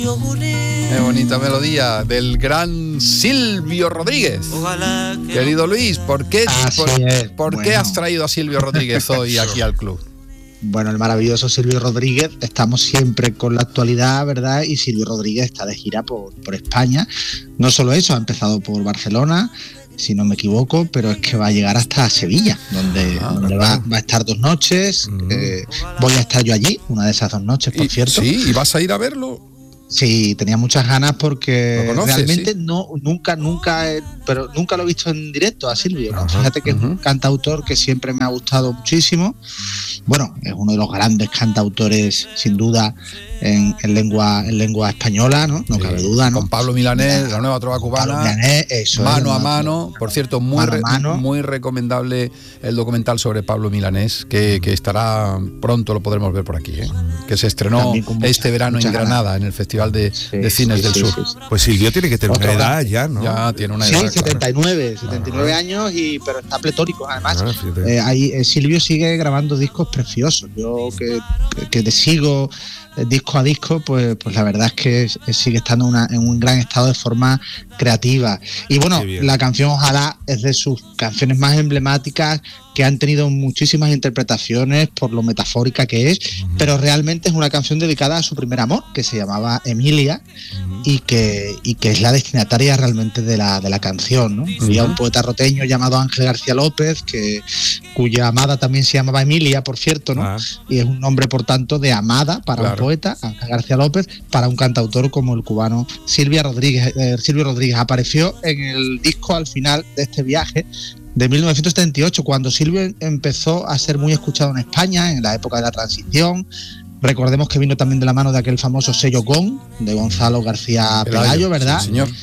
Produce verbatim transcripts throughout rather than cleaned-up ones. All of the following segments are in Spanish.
Qué bonita melodía del gran Silvio Rodríguez. Querido Luis, ¿por qué, por, ¿por bueno. qué has traído a Silvio Rodríguez hoy aquí al club? Bueno, el maravilloso Silvio Rodríguez, estamos siempre con la actualidad, ¿verdad? Y Silvio Rodríguez está de gira por, por España. No solo eso, ha empezado por Barcelona, si no me equivoco, pero es que va a llegar hasta Sevilla, donde, ah, donde va, va a estar dos noches. Mm. Eh, voy a estar yo allí, una de esas dos noches, por y, cierto. Sí, ¿y vas a ir a verlo? Sí, tenía muchas ganas porque conoces, realmente ¿sí? no, nunca, nunca, eh, pero nunca lo he visto en directo a Silvio. Ajá, Fíjate que ajá. es un cantautor que siempre me ha gustado muchísimo. Bueno, es uno de los grandes cantautores, sin duda, en, en lengua, en lengua española, ¿no? No sí, cabe duda, ¿no? Con Pablo Milanés, la nueva trova cubana. Pablo Milanés, eso mano es, a mano. Trova. Por cierto, muy, mano re, mano. muy recomendable el documental sobre Pablo Milanés, que, que estará pronto, lo podremos ver por aquí, ¿eh? Que se estrenó mucha, este verano en Granada, ganas. En el Festival de, sí, de Cines sí, del sí, Sur. Sí, sí. Pues Silvio tiene que tener una edad ya, ¿no? Ya tiene una edad. Sí, setenta y nueve, claro. setenta y nueve años, y, pero está pletórico, además. Ah, eh, ahí, eh, Silvio sigue grabando discos preciosos. Yo que, que, que te sigo eh, disco a disco, pues, pues la verdad es que eh, sigue estando una, en un gran estado de forma creativa. Y bueno, la canción Ojalá es de sus canciones más emblemáticas, que han tenido muchísimas interpretaciones por lo metafórica que es, uh-huh. pero realmente es una canción dedicada a su primer amor, que se llamaba Emilia, uh-huh. y que y que es la destinataria realmente de la de la canción, ¿no? Uh-huh. Había un poeta roteño llamado Ángel García López, que cuya amada también se llamaba Emilia, por cierto, ¿no? Uh-huh. Y es un nombre, por tanto, de amada para claro. un poeta, Ángel García López, para un cantautor como el cubano Silvio Rodríguez. Eh, Silvio Rodríguez apareció en el disco al final de este viaje de mil novecientos setenta y ocho, cuando Silvio empezó a ser muy escuchado en España, en la época de la transición. Recordemos que vino también de la mano de aquel famoso sello Gong, de Gonzalo García Pelayo, Pelayo ¿verdad? Sí, señor.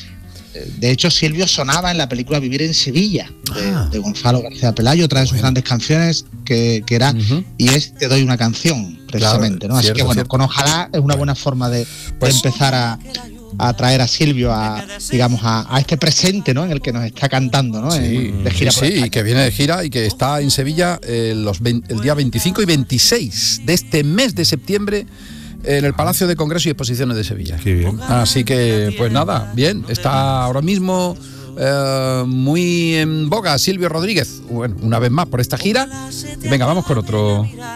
De hecho, Silvio sonaba en la película Vivir en Sevilla, de, ah. de Gonzalo García Pelayo, otra de sus bueno. grandes canciones, que, que era uh-huh. Y es Te doy una canción, precisamente, claro, ¿no? Así cierto, que bueno, cierto. Con Ojalá es una buena forma de, pues, de empezar a... a traer a Silvio a, digamos, a, a este presente, ¿no? En el que nos está cantando, ¿no? Sí, en, de gira sí, por sí, y que viene de gira y que está en Sevilla eh, los veinte, el día veinticinco y veintiséis de este mes de septiembre en el Palacio de Congreso y Exposiciones de Sevilla. Qué bien. Así que, pues nada, bien, está ahora mismo eh, muy en boga Silvio Rodríguez, bueno, una vez más por esta gira. Venga, vamos con otro.